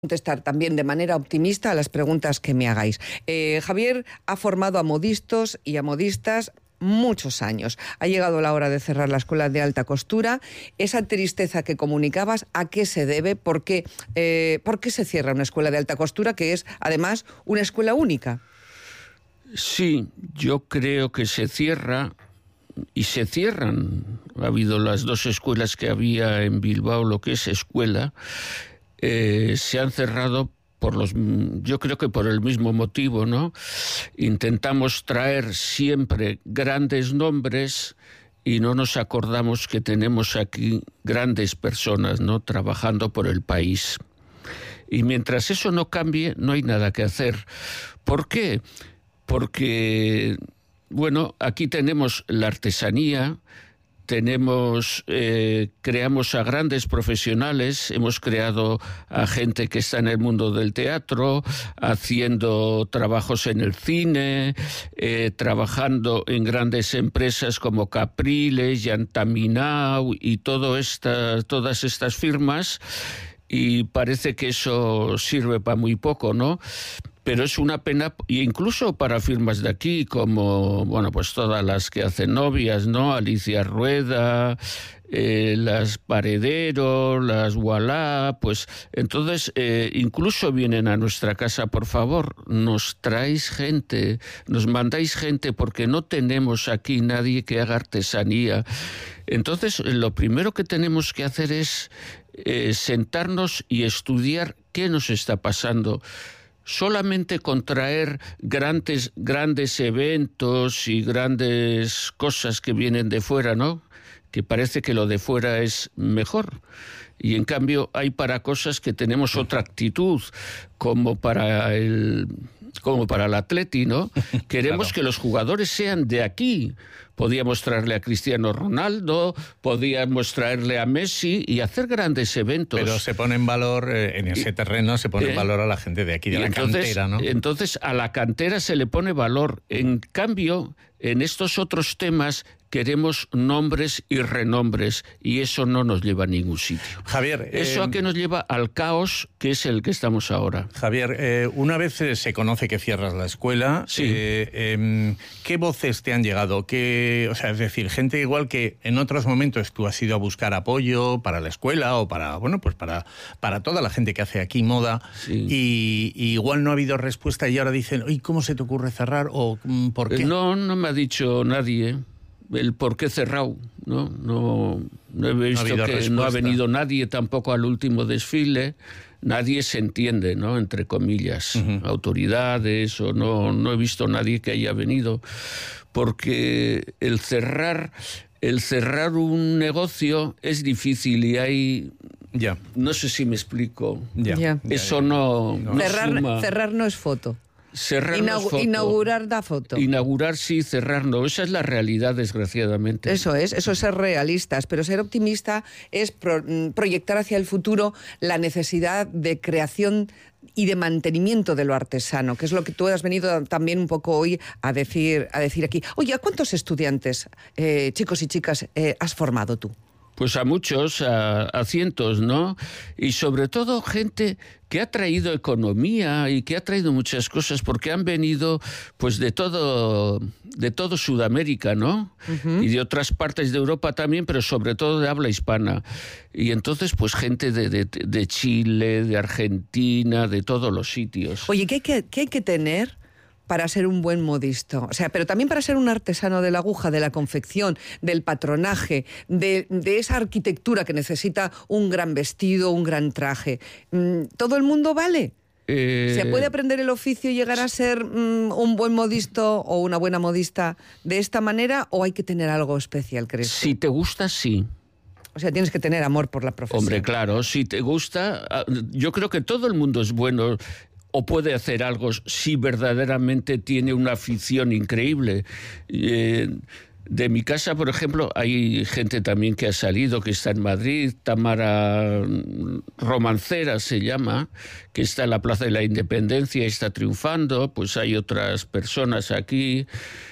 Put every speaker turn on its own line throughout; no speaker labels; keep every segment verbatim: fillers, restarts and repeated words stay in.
Contestar también de manera optimista a las preguntas que me hagáis. Eh, Javier ha formado a modistos y a modistas muchos años. Ha llegado la hora de cerrar la escuela de alta costura. Esa tristeza que comunicabas, ¿a qué se debe? ¿Por qué, eh, ¿por qué se cierra una escuela de alta costura que es, además, una escuela única?
Sí, yo creo que se cierra y se cierran. Ha habido las dos escuelas que había en Bilbao, lo que es escuela, eh, se han cerrado por los, yo creo que por el mismo motivo, ¿no? Intentamos traer siempre grandes nombres y no nos acordamos que tenemos aquí grandes personas, ¿no?, trabajando por el país. Y mientras eso no cambie, no hay nada que hacer. ¿Por qué? Porque, bueno, aquí tenemos la artesanía, tenemos, eh, creamos a grandes profesionales, hemos creado a gente que está en el mundo del teatro, haciendo trabajos en el cine, eh, trabajando en grandes empresas como Capriles, Yantaminau y todo esta, todas estas firmas, y parece que eso sirve para muy poco, ¿no? Pero es una pena, incluso para firmas de aquí, como, bueno, pues todas las que hacen novias, ¿no? Alicia Rueda, eh, las Paredero, las Wallah, pues entonces eh, incluso vienen a nuestra casa, por favor, nos traéis gente, nos mandáis gente, porque no tenemos aquí nadie que haga artesanía. Entonces, lo primero que tenemos que hacer es eh, sentarnos y estudiar qué nos está pasando. Solamente contraer grandes, grandes eventos y grandes cosas que vienen de fuera, ¿no?, que parece que lo de fuera es mejor. Y en cambio hay para cosas que tenemos otra actitud, como para el... como para el Atleti, ¿no? Queremos claro. que los jugadores sean de aquí. Podíamos traerle a Cristiano Ronaldo, podíamos traerle a Messi y hacer grandes eventos.
Pero se pone en valor, eh, en ese terreno, se pone eh, en valor a la gente de aquí, de la
entonces,
cantera, ¿no?
Entonces, a la cantera se le pone valor. En cambio, en estos otros temas queremos nombres y renombres, y eso no nos lleva a ningún sitio.
Javier...
¿Eso
eh,
a qué nos lleva? Al caos, que es el que estamos ahora.
Javier, eh, una vez eh, se conoce que cierras la escuela,
sí.
eh, eh, ¿qué voces te han llegado? ¿Qué, o sea, es decir, gente igual que en otros momentos tú has ido a buscar apoyo para la escuela o para, bueno, pues para, para toda la gente que hace aquí moda,
sí.
y, y igual no ha habido respuesta y ahora dicen, ¿y cómo se te ocurre cerrar? ¿O por qué?
No, no me ha dicho nadie el por qué cerrado, ¿no? No, no he visto
no ha
que
respuesta.
No ha venido nadie tampoco al último desfile. Nadie se entiende, ¿no?, entre comillas, uh-huh. autoridades, o no, no he visto nadie que haya venido, porque el cerrar, el cerrar un negocio es difícil y hay...
Ya.
No sé si me explico.
Ya.
Ya.
Eso no... no
cerrar, cerrar no es foto.
Cerrar
Inaug-
foto.
Inaugurar da foto.
Inaugurar sí, cerrar no. Esa es la realidad, desgraciadamente.
Eso es, eso es ser realistas, pero ser optimista es pro- proyectar hacia el futuro la necesidad de creación y de mantenimiento de lo artesano, que es lo que tú has venido también un poco hoy a decir, a decir aquí. Oye, ¿a cuántos estudiantes, eh, chicos y chicas, eh, has formado tú?
Pues a muchos, a, a cientos, ¿no? Y sobre todo gente que ha traído economía y que ha traído muchas cosas, porque han venido pues de todo, de todo Sudamérica, ¿no? Uh-huh. Y de otras partes de Europa también, pero sobre todo de habla hispana. Y entonces pues gente de, de, de Chile, de Argentina, de todos los sitios.
Oye, ¿qué hay que, qué hay que tener para ser un buen modisto? O sea, pero también para ser un artesano de la aguja, de la confección, del patronaje, de, de esa arquitectura que necesita un gran vestido, un gran traje. ¿Todo el mundo vale? Eh... ¿Se puede aprender el oficio y llegar a ser um, un buen modisto o una buena modista de esta manera, o hay que tener algo especial, crees?
Si te gusta, sí.
O sea, tienes que tener amor por la profesión.
Hombre, claro, si te gusta, yo creo que todo el mundo es bueno o puede hacer algo si verdaderamente tiene una afición increíble. Eh, de mi casa, por ejemplo, hay gente también que ha salido, que está en Madrid, Tamara Romancera se llama, que está en la Plaza de la Independencia y está triunfando. Pues hay otras personas aquí,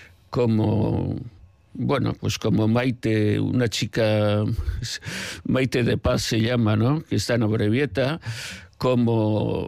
como... Bueno, pues como Maite, una chica, Maite de Paz se llama, ¿no?, que está en Amorebieta, como